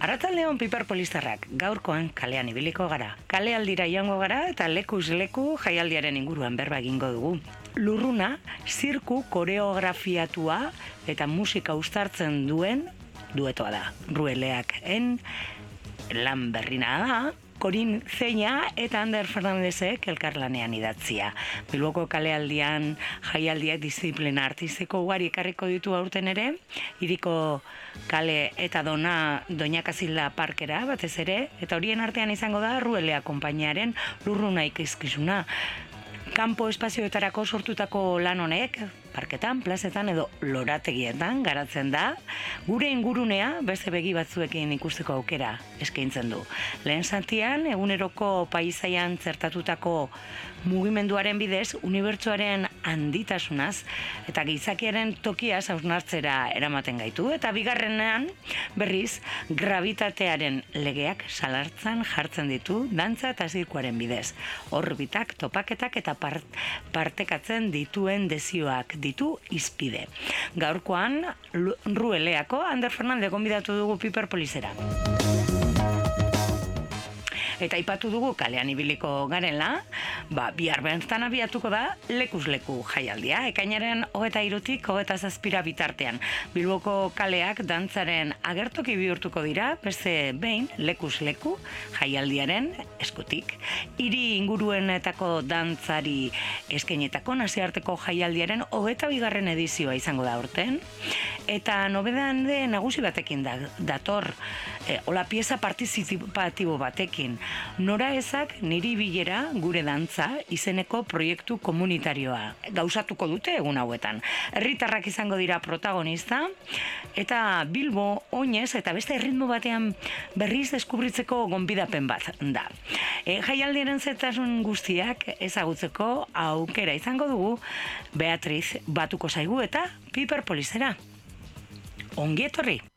Arratsaldeon piperpolistarrak, gaurkoan kalean ibiliko gara. Kalealdira joango gara eta lekuz leku jaialdiaren inguruan berba egingo dugu. Lurruna, zirku koreografiatua eta musika uztartzen duen duetoa da. Rueleak lan berrina da, Korin Zeina eta Ander Fernandezek elkarlanean idatzia. Bilboko kalealdian jaialdiak disiplina artistiko ugari ekarriko ditu aurten ere, hiriko kale eta Doña Casilda parkera batez ere, eta horien artean izango da Ruelea konpainiaren Lurruna ikuskizuna. Kanpo espazioetarako sortutako lan honek, parketan, plazetan edo lorategietan garatzen da, gure ingurunea beste begi batzuekin ikusteko aukera eskaintzen du. Lehen zatian, eguneroko paisaian zertatutako mugimenduaren bidez, unibertsoaren handitasunaz eta gizakiaren tokiaz hausnartzera eramaten gaitu, eta bigarrenean, berriz, gravitatearen legeak salartzan jartzen ditu dantza eta zirkuaren bidez. Orbitak, topaketak eta partekatzen dituen desioak ditu izpide. Gaurkoan, Rueleako Ander Fernandez gonbidatu dugu Piperpolisera. Eta aipatu dugu kalean ibiliko garela, bihar bertan abiatuko da lekuz leku jaialdia. Ekainaren 23-tik 27 bitartean. Bilboko kaleak dantzaren agertoki bihurtuko dira, beste behin lekuz leku jaialdiaren eskutik. Hiri inguruenetako dantzari eskainetako nazioarteko jaialdiaren 22. edizioa izango da aurten. Eta nobedan nagusi batekin dator, hola pieza partizipatibo batekin. Nora ezak niri bilera gure dantza izeneko proiektu komunitarioa gauzatuko dute egun hauetan. Herritarrak izango dira protagonista eta Bilbo oinez eta beste erritmo batean berriz deskubritzeko gonbidapen bat da. Jaialdiaren zetasun guztiak ezagutzeko aukera izango dugu Beatriz batuko zaigu eta Piperpolisera. Ongi etorri!